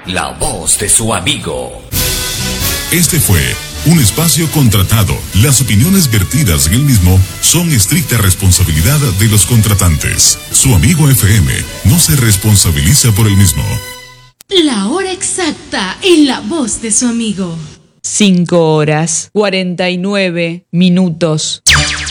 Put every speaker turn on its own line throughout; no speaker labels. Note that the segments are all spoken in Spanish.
la voz de su amigo.
Este fue un espacio contratado. Las opiniones vertidas en el mismo son estricta responsabilidad de los contratantes. Su amigo FM no se responsabiliza por el mismo.
La hora exacta en la voz de su amigo.
5:49.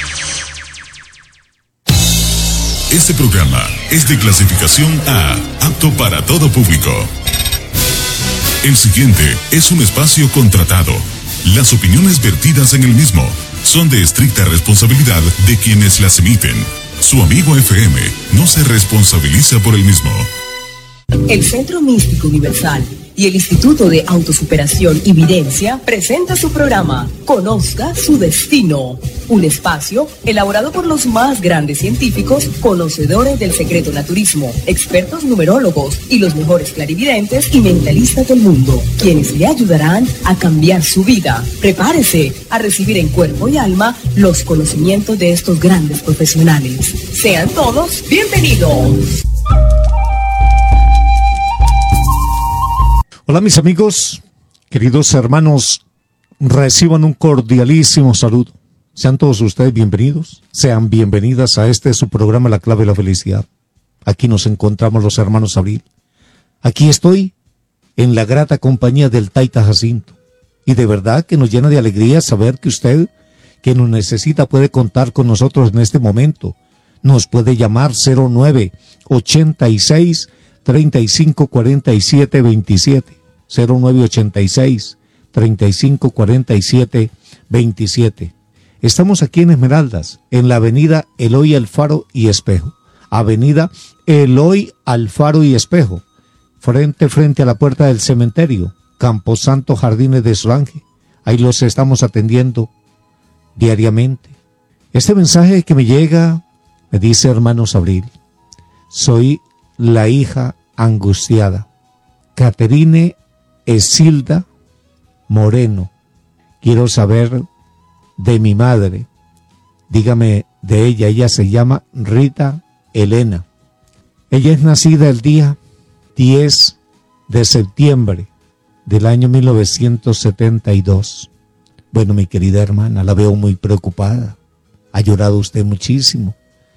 Este programa es de clasificación A, apto para todo público. El siguiente es un espacio contratado. Las opiniones vertidas en el mismo son de estricta responsabilidad de quienes las emiten. Su amigo FM no se responsabiliza por el mismo.
El Centro Místico Universal y el Instituto de Autosuperación y Videncia presenta su programa Conozca su Destino, un espacio elaborado por los más grandes científicos, conocedores del secreto naturismo, expertos numerólogos y los mejores clarividentes y mentalistas del mundo, quienes le ayudarán a cambiar su vida. Prepárese a recibir en cuerpo y alma los conocimientos de estos grandes profesionales. Sean todos bienvenidos.
Hola mis amigos, queridos hermanos, reciban un cordialísimo saludo. Sean todos ustedes bienvenidos, sean bienvenidas a este su programa La Clave de la Felicidad. Aquí nos encontramos los hermanos Abril. Aquí estoy en la grata compañía del Taita Jacinto. Y de verdad que nos llena de alegría saber que usted, que nos necesita, puede contar con nosotros en este momento. Nos puede llamar 0986 3547 27 0986 3547 27. Estamos aquí en Esmeraldas, en la avenida Eloy Alfaro y Espejo. Avenida Eloy Alfaro y Espejo, frente a la puerta del cementerio, Camposanto Jardines de Solange. Ahí los estamos atendiendo diariamente. Este mensaje que me llega me dice: hermanos Abril, soy la hija angustiada, Caterine Esilda Moreno. Quiero saber de mi madre. Dígame de ella. Ella se llama Rita Elena. Ella es nacida el día 10 de septiembre del año 1972. Bueno, mi querida hermana, la veo muy preocupada. Ha llorado usted muchísimo.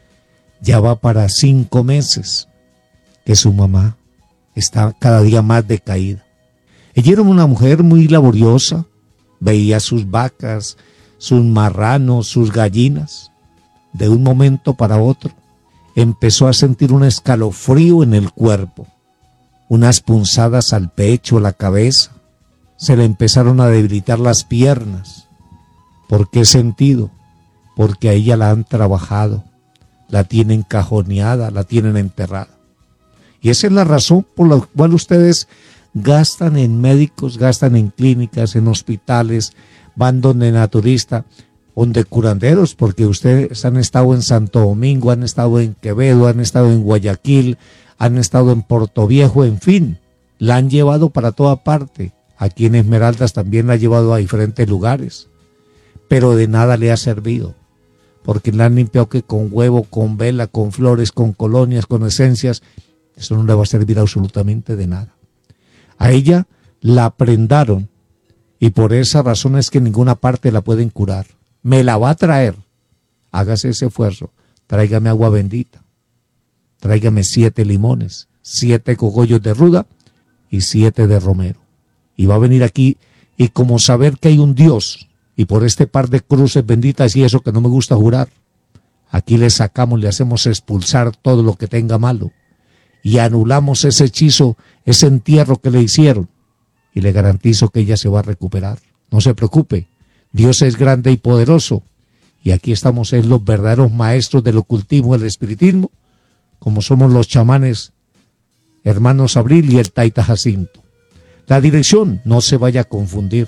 Ya va para 5 meses que su mamá está cada día más decaída. Ella era una mujer muy laboriosa, veía sus vacas, sus marranos, sus gallinas. De un momento para otro empezó a sentir un escalofrío en el cuerpo, unas punzadas al pecho, a la cabeza. Se le empezaron a debilitar las piernas. ¿Por qué sentido? Porque a ella la han trabajado, la tienen cajoneada, la tienen enterrada. Y esa es la razón por la cual ustedes gastan en médicos, gastan en clínicas, en hospitales, van donde naturista, donde curanderos, porque ustedes han estado en Santo Domingo, han estado en Quevedo, han estado en Guayaquil, han estado en Portoviejo, en fin, la han llevado para toda parte. Aquí en Esmeraldas también la ha llevado a diferentes lugares, pero de nada le ha servido, porque la han limpiado que con huevo, con vela, con flores, con colonias, con esencias. Eso no le va a servir absolutamente de nada. A ella la prendaron y por esa razón es que en ninguna parte la pueden curar. Me la va a traer. Hágase ese esfuerzo. Tráigame agua bendita. Tráigame 7 limones, 7 cogollos de ruda y 7 de romero. Y va a venir aquí y como saber que hay un Dios y por este par de cruces benditas y eso que no me gusta jurar, aquí le sacamos, le hacemos expulsar todo lo que tenga malo. Y anulamos ese hechizo, ese entierro que le hicieron. Y le garantizo que ella se va a recuperar. No se preocupe, Dios es grande y poderoso. Y aquí estamos en los verdaderos maestros del ocultismo y del espiritismo, como somos los chamanes, hermanos Abril y el Taita Jacinto. La dirección, no se vaya a confundir.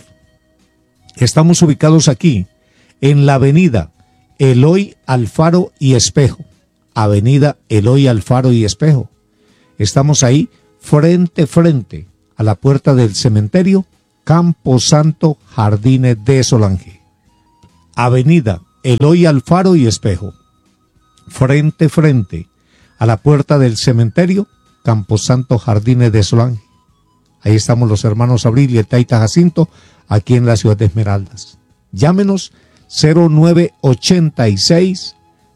Estamos ubicados aquí, en la avenida Eloy Alfaro y Espejo. Avenida Eloy Alfaro y Espejo. Estamos ahí frente a la puerta del cementerio Camposanto Jardines de Solange. Avenida Eloy Alfaro y Espejo. Frente a la puerta del cementerio Camposanto Jardines de Solange. Ahí estamos los hermanos Abril y el Taita Jacinto, aquí en la ciudad de Esmeraldas. Llámenos 0986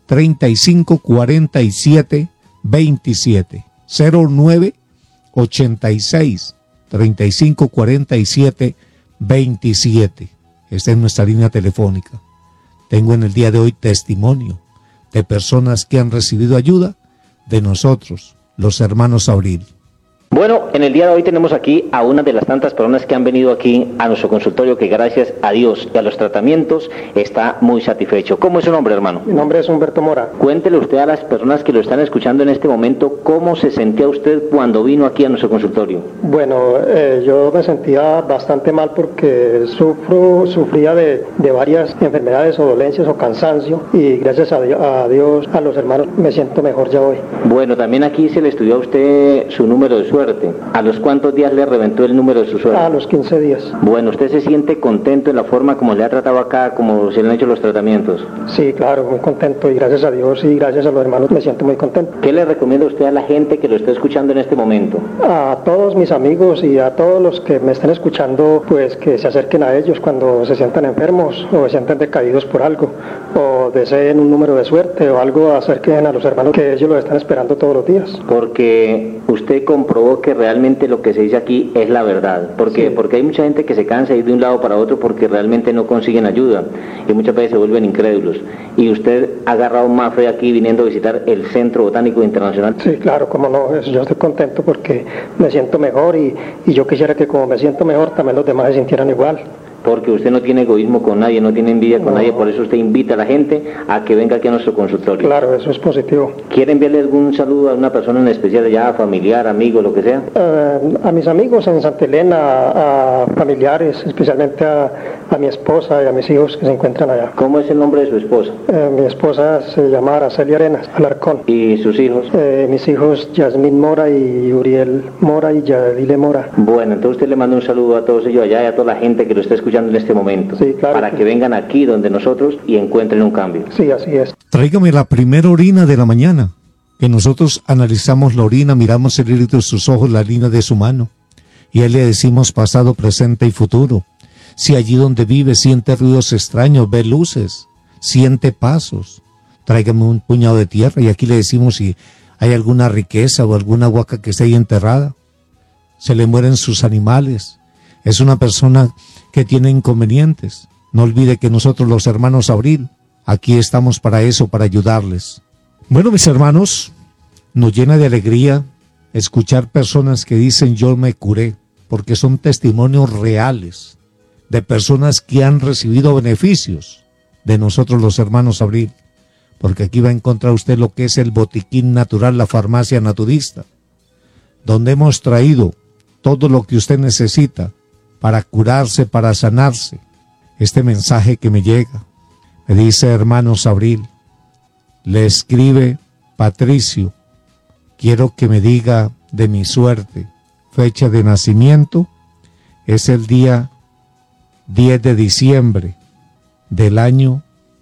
3547 27. 0986 3547 27. Esta es nuestra línea telefónica. Tengo en el día de hoy testimonio de personas que han recibido ayuda de nosotros, los hermanos Abril.
Bueno, en el día de hoy tenemos aquí a una de las tantas personas que han venido aquí a nuestro consultorio que gracias a Dios y a los tratamientos está muy satisfecho. ¿Cómo es su nombre, hermano?
Mi nombre es Humberto Mora.
Cuéntele usted a las personas que lo están escuchando en este momento cómo se sentía usted cuando vino aquí a nuestro consultorio.
Bueno, yo me sentía bastante mal porque sufría de varias enfermedades o dolencias o cansancio y gracias a Dios, a los hermanos, me siento mejor ya hoy.
Bueno, también aquí se le estudió a usted su número de suerte. ¿A los cuántos días le reventó el número de su suerte?
A los 15 días.
Bueno, ¿usted se siente contento en la forma como le ha tratado acá, como se le han hecho los tratamientos?
Sí, claro, muy contento y gracias a Dios y gracias a los hermanos me siento muy contento.
¿Qué le recomienda usted a la gente que lo está escuchando en este momento?
A todos mis amigos y a todos los que me estén escuchando, pues que se acerquen a ellos cuando se sientan enfermos o se sientan decaídos por algo o deseen un número de suerte o algo, acerquen a los hermanos que ellos lo están esperando todos los días.
Porque usted comprobó que realmente lo que se dice aquí es la verdad. ¿Por qué? Sí. Porque hay mucha gente que se cansa de ir de un lado para otro porque realmente no consiguen ayuda y muchas veces se vuelven incrédulos. Y usted ha agarrado más fe aquí viniendo a visitar el Centro Botánico Internacional.
Sí, claro, cómo no, yo estoy contento porque me siento mejor y yo quisiera que como me siento mejor también los demás se sintieran igual.
Porque usted no tiene egoísmo con nadie, no tiene envidia con nadie, por eso usted invita a la gente a que venga aquí a nuestro consultorio.
Claro, eso es positivo.
¿Quiere enviarle algún saludo a una persona en especial, ya familiar, amigo, lo que sea?
A mis amigos en Santa Elena, a familiares, especialmente a mi esposa y a mis hijos que se encuentran allá.
¿Cómo es el nombre de su esposa?
Mi esposa se llama Araceli Arenas Alarcón.
¿Y sus hijos?
Mis hijos Yasmín Mora y Uriel Mora y Yadile Mora.
Bueno, entonces usted le manda un saludo a todos ellos allá y a toda la gente que lo está escuchando en este momento,
sí, claro,
para que vengan aquí donde nosotros y encuentren un cambio.
Sí, así es.
Tráigame la primera orina de la mañana, que nosotros analizamos la orina, miramos el iris de sus ojos, la línea de su mano, y a él le decimos pasado, presente y futuro. Si allí donde vive siente ruidos extraños, ve luces, siente pasos, tráigame un puñado de tierra y aquí le decimos si hay alguna riqueza o alguna huaca que esté ahí enterrada. Se le mueren sus animales. Es una persona que tiene inconvenientes. No olvide que nosotros los hermanos Abril, aquí estamos para eso, para ayudarles. Bueno, mis hermanos, nos llena de alegría escuchar personas que dicen yo me curé, porque son testimonios reales de personas que han recibido beneficios de nosotros los hermanos Abril, porque aquí va a encontrar usted lo que es el botiquín natural, la farmacia naturista, donde hemos traído todo lo que usted necesita para curarse, para sanarse. Este mensaje que me llega, me dice hermanos Abril, le escribe Patricio, quiero que me diga de mi suerte, fecha de nacimiento, es el día 10 de diciembre del año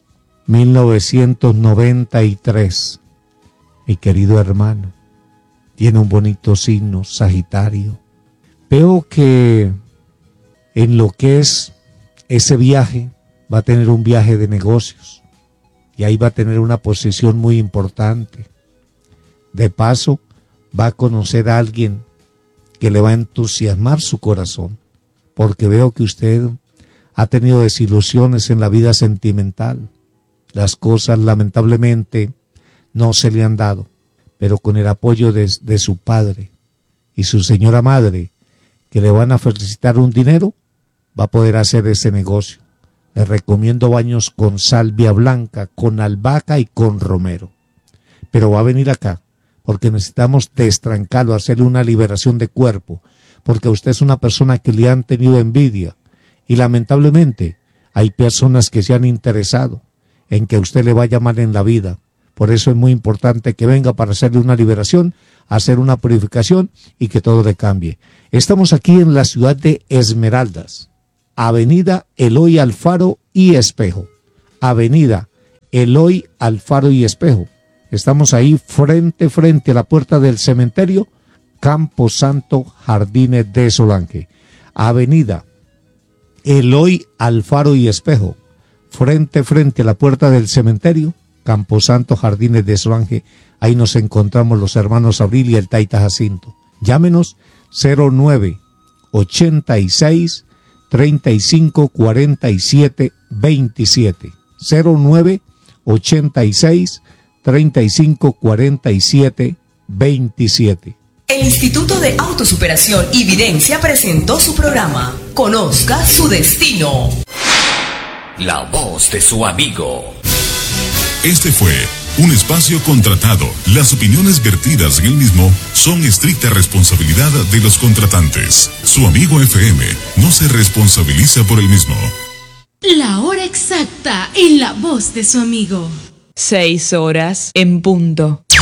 1993. Mi querido hermano, tiene un bonito signo, Sagitario. Veo que en lo que es ese viaje, va a tener un viaje de negocios y ahí va a tener una posición muy importante. De paso, va a conocer a alguien que le va a entusiasmar su corazón, porque veo que usted ha tenido desilusiones en la vida sentimental. Las cosas lamentablemente no se le han dado, pero con el apoyo de su padre y su señora madre, que le van a felicitar un dinero, va a poder hacer ese negocio. Les recomiendo baños con salvia blanca, con albahaca y con romero. Pero va a venir acá, porque necesitamos destrancarlo, hacerle una liberación de cuerpo, porque usted es una persona que le han tenido envidia, y lamentablemente hay personas que se han interesado en que usted le vaya mal en la vida. Por eso es muy importante que venga para hacerle una liberación, hacer una purificación y que todo le cambie. Estamos aquí en la ciudad de Esmeraldas, Avenida Eloy Alfaro y Espejo. Avenida Eloy Alfaro y Espejo. Estamos ahí frente a la puerta del cementerio, Camposanto, Jardines de Solange. Avenida Eloy Alfaro y Espejo, frente a la puerta del cementerio, Camposanto, Jardines de Solange. Ahí nos encontramos los hermanos Abril y el Taita Jacinto. Llámenos 0986 35 47 27. 0986 35 47 27.
El Instituto de Autosuperación y Videncia presentó su programa Conozca su Destino.
La voz de su amigo.
Este fue un espacio contratado. Las opiniones vertidas en el mismo son estricta responsabilidad de los contratantes. Su amigo FM no se responsabiliza por el mismo.
La hora exacta en la voz de su amigo.
6 horas en punto.